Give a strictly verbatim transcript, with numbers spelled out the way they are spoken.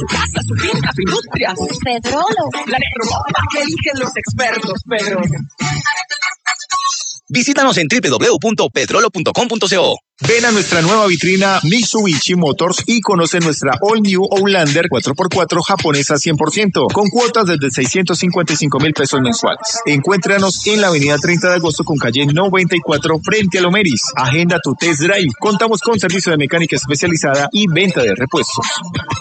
Su casa, su finca, su industria. Pedrolo. La electromóvil que eligen los expertos, Pedro. Visítanos en doble u doble u doble u punto pedrolo punto com punto co. Ven a nuestra nueva vitrina Mitsubishi Motors y conoce nuestra All New Outlander cuatro por cuatro japonesa cien por ciento, con cuotas desde seiscientos cincuenta y cinco mil pesos mensuales. Encuéntranos en la avenida treinta de agosto con calle noventa y cuatro frente a Lomeris. Agenda tu test drive. Contamos con servicio de mecánica especializada y venta de repuestos.